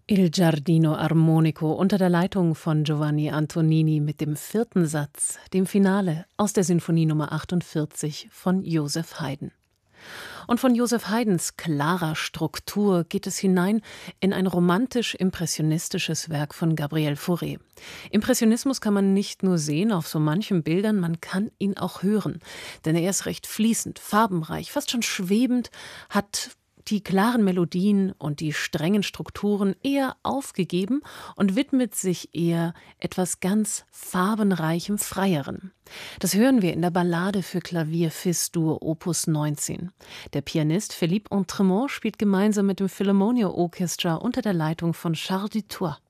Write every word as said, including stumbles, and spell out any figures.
Il Giardino Armonico unter der Leitung von Giovanni Antonini mit dem vierten Satz, dem Finale aus der Sinfonie Nummer achtundvierzig von Joseph Haydn. Und von Joseph Haydns klarer Struktur geht es hinein in ein romantisch-impressionistisches Werk von Gabriel Fauré. Impressionismus kann man nicht nur sehen auf so manchen Bildern, man kann ihn auch hören. Denn er ist recht fließend, farbenreich, fast schon schwebend, hat die klaren Melodien und die strengen Strukturen eher aufgegeben und widmet sich eher etwas ganz farbenreichem, freierem. Das hören wir in der Ballade für Klavier Fis-Dur Opus neunzehn. Der Pianist Philippe Entremont spielt gemeinsam mit dem Philharmonia Orchestra unter der Leitung von Charles Dutoit.